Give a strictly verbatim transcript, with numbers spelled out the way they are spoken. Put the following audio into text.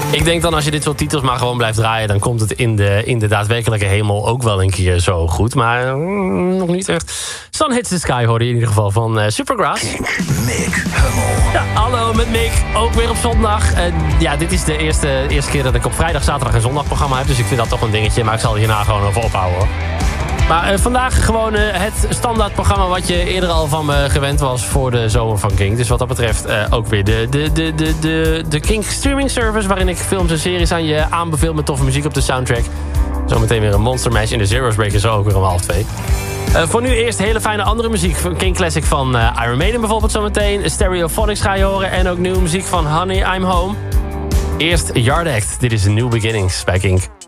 Ik denk dan als je dit soort titels maar gewoon blijft draaien... dan komt het in de, in de daadwerkelijke hemel ook wel een keer zo goed. Maar mm, nog niet echt. Sun Hits the Sky hoorde je in ieder geval van uh, Supergrass. Mick Hummel. Ja, hallo met Mick. Ook weer op zondag. Uh, ja, dit is de eerste, eerste keer dat ik op vrijdag, zaterdag en zondag programma heb. Dus ik vind dat toch een dingetje. Maar ik zal hierna gewoon over ophouden hoor. Maar uh, vandaag gewoon uh, het standaard programma wat je eerder al van me gewend was voor de zomer van Kink. Dus wat dat betreft uh, ook weer de, de, de, de, de, de Kink streaming service waarin ik films en series aan je aanbeveel met toffe muziek op de soundtrack. Zometeen weer een Monster Mash in de Zero's Breaker, zo ook weer om half twee. Uh, voor nu eerst hele fijne andere muziek. Kink Classic van uh, Iron Maiden bijvoorbeeld zometeen. Stereophonics ga je horen en ook nieuwe muziek van Honey, I'm Home. Eerst Yard Act. Dit is New Beginnings bij Kink.